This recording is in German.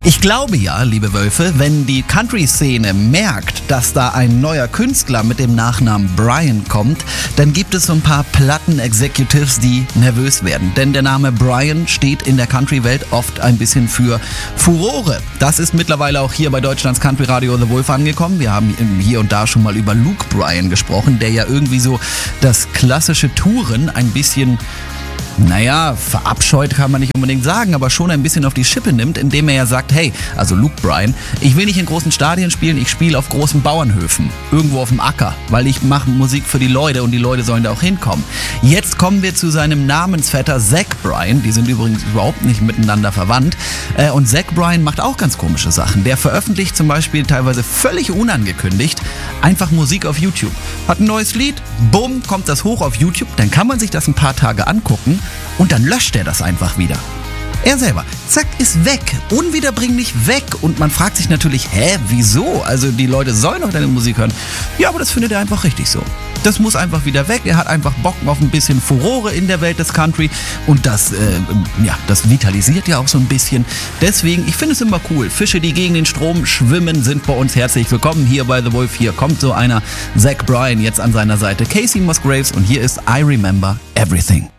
Ich glaube ja, liebe Wölfe, wenn die Country-Szene merkt, dass da ein neuer Künstler mit dem Nachnamen Brian kommt, dann gibt es so ein paar Platten-Executives, die nervös werden. Denn der Name Brian steht in der Country-Welt oft ein bisschen für Furore. Das ist mittlerweile auch hier bei Deutschlands Country-Radio The Wolf angekommen. Wir haben hier und da schon mal über Luke Bryan gesprochen, der ja irgendwie so das klassische Touren ein bisschen... verabscheut kann man nicht unbedingt sagen, aber schon ein bisschen auf die Schippe nimmt, indem er ja sagt, hey, also Luke Bryan, ich will nicht in großen Stadien spielen, ich spiele auf großen Bauernhöfen, irgendwo auf dem Acker, weil ich mache Musik für die Leute und die Leute sollen da auch hinkommen. Jetzt kommen wir zu seinem Namensvetter Zach Bryan, die sind übrigens überhaupt nicht miteinander verwandt, und Zach Bryan macht auch ganz komische Sachen. Der veröffentlicht zum Beispiel teilweise völlig unangekündigt einfach Musik auf YouTube. Hat ein neues Lied, bumm, kommt das hoch auf YouTube, dann kann man sich das ein paar Tage angucken, und dann löscht er das einfach wieder. Er selber, zack, ist weg, unwiederbringlich weg. Und man fragt sich natürlich, wieso? Also die Leute sollen doch deine Musik hören. Ja, aber das findet er einfach richtig so. Das muss einfach wieder weg. Er hat einfach Bock auf ein bisschen Furore in der Welt des Country. Und das vitalisiert ja auch so ein bisschen. Deswegen, ich finde es immer cool. Fische, die gegen den Strom schwimmen, sind bei uns herzlich willkommen hier bei The Wolf. Hier kommt so einer, Zach Bryan, jetzt an seiner Seite. Casey Musgraves und hier ist I Remember Everything.